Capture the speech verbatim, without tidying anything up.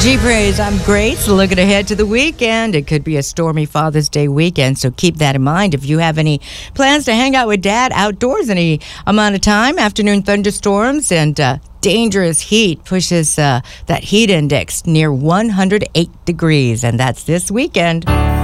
G-Praise, I'm Grace. Looking ahead to the weekend. It could be a stormy Father's Day weekend, so keep that in mind. If you have any plans to hang out with Dad outdoors any amount of time, afternoon thunderstorms and uh, dangerous heat pushes uh, that heat index near one hundred eight degrees, and that's this weekend.